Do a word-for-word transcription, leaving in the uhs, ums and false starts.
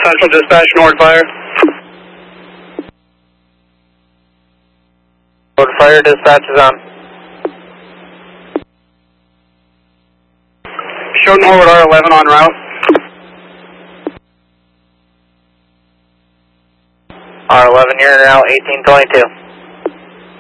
Central Dispatch, Nord Fire. Nord Fire Dispatch is on. Show Norwood R eleven on route. R eleven, you're now eighteen twenty-two.